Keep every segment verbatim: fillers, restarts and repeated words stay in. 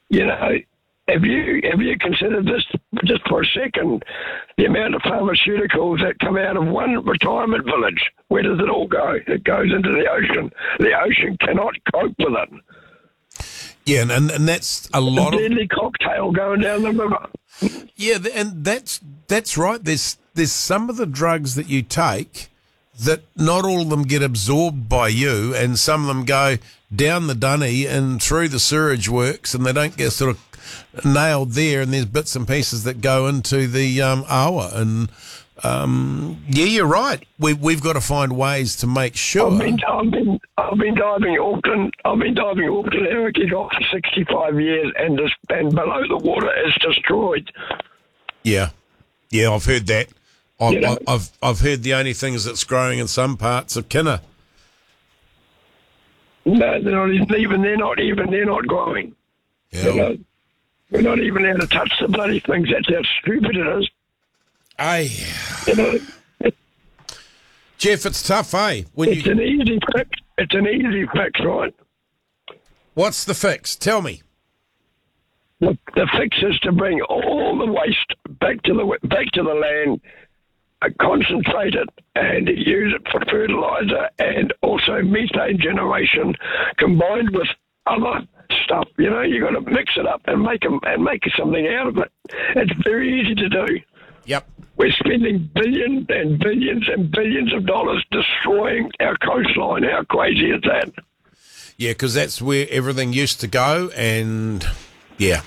You know, have you have you considered this just for a second? The amount of pharmaceuticals that come out of one retirement village. Where does it all go? It goes into the ocean. The ocean cannot cope with it. Yeah, and and, and that's a lot a of deadly cocktail going down the river. Yeah, and that's that's right. There's there's some of the drugs that you take that not all of them get absorbed by you, and some of them go down the dunny and through the sewage works, and they don't get sort of nailed there, and there's bits and pieces that go into the um, awa. And um, yeah, you're right. We, we've got to find ways to make sure. I've been, I've been, I've been diving Auckland. I've been diving Auckland Herrick Dock for sixty-five years, and this, and below the water is destroyed. Yeah, yeah, I've heard that. I've, You know, I've I've heard the only things that's growing in some parts of Kinna. No, they're not even, even. They're not even. They're not growing. Yeah. You know, we're not even able to touch the bloody things. That's how stupid it is. Hey, You know, Jeff, it's tough, eh? When it's you, an easy fix. It's an easy fix, right? what's the fix? Tell me. The, the fix is to bring all the waste back to the back to the land, uh, concentrate it, and use it for fertilizer and also methane generation, combined with other stuff. You know, you got to mix it up and make 'em, and make something out of it. It's very easy to do. Yep. We're spending billions and billions and billions of dollars destroying our coastline. How crazy is that? Yeah, because that's where everything used to go, and yeah,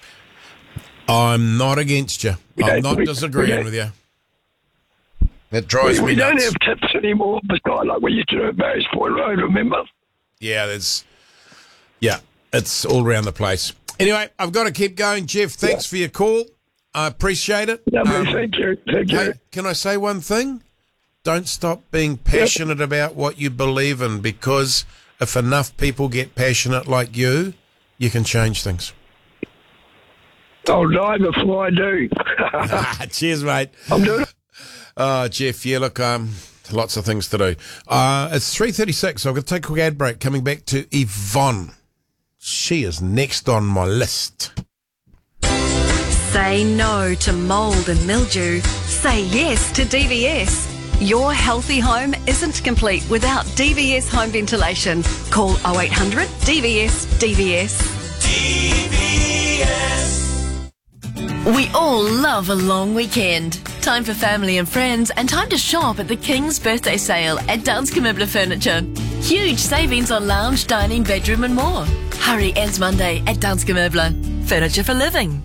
I'm not against you. We I'm don't- not we- disagreeing we with you. That drives We, me we don't nuts. have tips anymore, beside like we used to do at Barry's Point Road, remember? Yeah, there's, yeah, it's all around the place. Anyway, I've got to keep going, Jeff. Thanks Yeah. for your call. I appreciate it. Lovely, Um, thank you. Thank you. Hey, can I say one thing? Don't stop being passionate about what you believe in, because if enough people get passionate like you, you can change things. I'll die before I do. Cheers, mate. I'm doing it. Oh, Jeff, yeah, look, um, lots of things to do. Uh, it's three thirty-six, so I'm going to take a quick ad break. Coming back to Yvonne. She is next on my list. Say no to mould and mildew. Say yes to D V S. Your healthy home isn't complete without D V S home ventilation. Call oh eight hundred D V S D V S. D V S. We all love a long weekend. Time for family and friends, and time to shop at the King's Birthday Sale at Danske Möbler Furniture. Huge savings on lounge, dining, bedroom and more. Hurry, ends Monday at Danske Möbler. Furniture for living.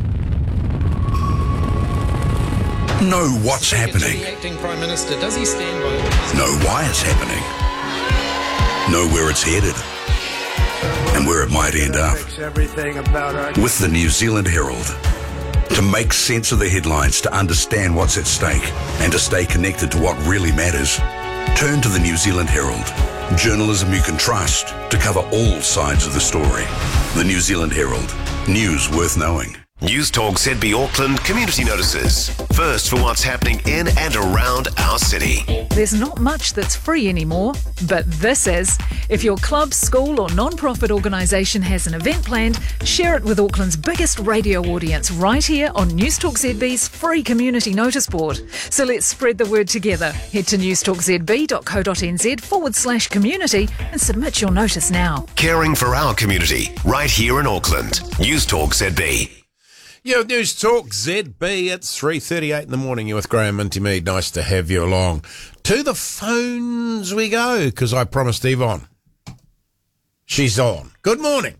Know what's happening. The acting Prime Minister, does he stand by? Know why it's happening. Know where it's headed. And where it might end up. With the New Zealand Herald. To make sense of the headlines, to understand what's at stake, and to stay connected to what really matters, turn to the New Zealand Herald. Journalism you can trust to cover all sides of the story. The New Zealand Herald. News worth knowing. News Talk Z B Auckland community notices. First for what's happening in and around our city. There's not much that's free anymore, but this is. If your club, school or non-profit organisation has an event planned, share it with Auckland's biggest radio audience right here on News Talk Z B's free community notice board. So let's spread the word together. Head to newstalkzb.co.nz forward slash community and submit your notice now. Caring for our community right here in Auckland. News Talk Z B. Yeah, News Talk Z B. It's three thirty-eight in the morning. You're with Graham Minty Mead. Nice to have you along. To the phones we go, because I promised Yvonne. She's on. Good morning.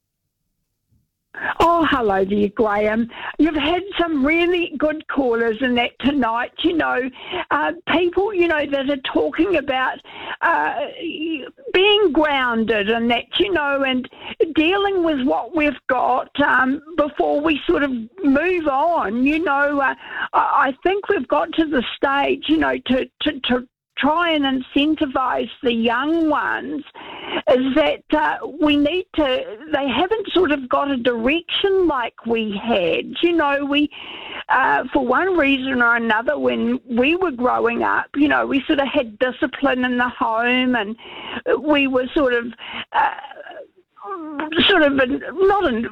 Oh, hello there, Graham. You've had some really good callers in that tonight, you know, uh, people, you know, that are talking about uh, being grounded and that, you know, and dealing with what we've got um, before we sort of move on, you know. Uh, I think we've got to the stage, you know, to, to, to try and incentivise the young ones is that uh, we need to, they haven't sort of got a direction like we had. You know, we, uh, for one reason or another, when we were growing up, you know, we sort of had discipline in the home and we were sort of, uh, sort of not in,